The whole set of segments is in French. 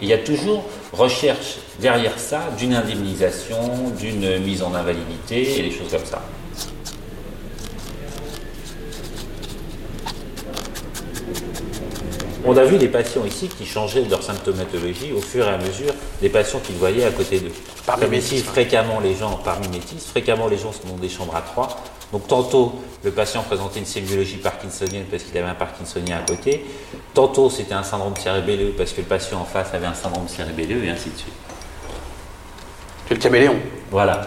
y a toujours recherche derrière ça d'une indemnisation, d'une mise en invalidité et des choses comme ça. On a vu des patients ici qui changeaient de leur symptomatologie au fur et à mesure des patients qu'ils voyaient à côté d'eux. Par mimétisme, fréquemment les gens sont dans des chambres à 3. Donc tantôt le patient présentait une sémiologie parkinsonienne parce qu'il avait un parkinsonien à côté, tantôt c'était un syndrome cérébelleux parce que le patient en face avait un syndrome cérébelleux et ainsi de suite. C'est le caméléon. Voilà.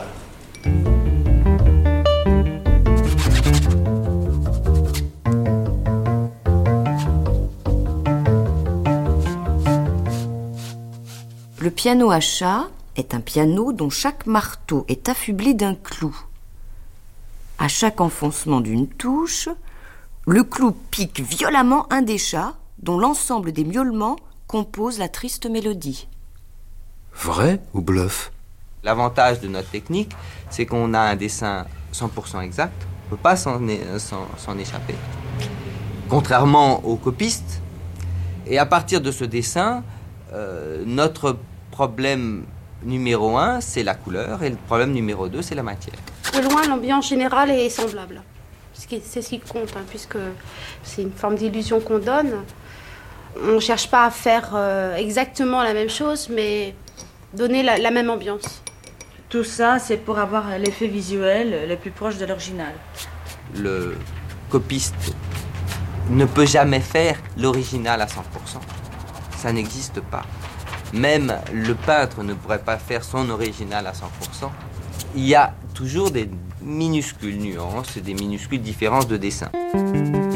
Le piano à chat est un piano dont chaque marteau est affublé d'un clou. À chaque enfoncement d'une touche, le clou pique violemment un des chats dont l'ensemble des miaulements compose la triste mélodie. Vrai ou bluff? L'avantage de notre technique, c'est qu'on a un dessin 100% exact. On ne peut pas s'en échapper. Contrairement aux copistes. Et à partir de ce dessin, notre problème numéro 1, c'est la couleur, et le problème numéro 2, c'est la matière. De loin, l'ambiance générale est semblable. C'est ce qui compte, puisque c'est une forme d'illusion qu'on donne. On ne cherche pas à faire exactement la même chose, mais donner la même ambiance. Tout ça, c'est pour avoir l'effet visuel le plus proche de l'original. Le copiste ne peut jamais faire l'original à 100%. Ça n'existe pas. Même le peintre ne pourrait pas faire son original à 100%. Il y a toujours des minuscules nuances et des minuscules différences de dessin.